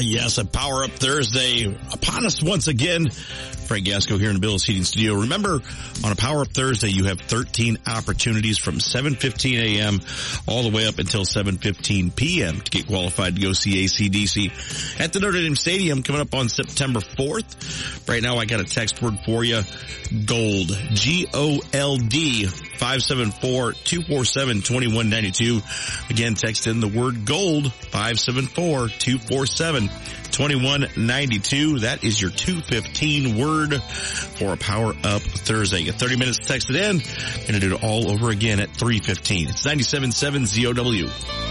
Yes, a Power Up Thursday upon us once again. Frank Gasco here in the Bill's Heating Studio. Remember, on a Power Up Thursday, you have 13 opportunities from 7:15 a.m. all the way up until 7:15 p.m. to get qualified to go see AC/DC at the Notre Dame Stadium coming up on September 4th. Right now, I got a text word for you. GOLD. GOLD. 574-247-2192. Again, text in the word GOLD. 574-247-2192. That is your 215 word for a Power Up Thursday. You get 30 minutes to text it in. Going to do it all over again at 3:15. It's 97.7 ZOW.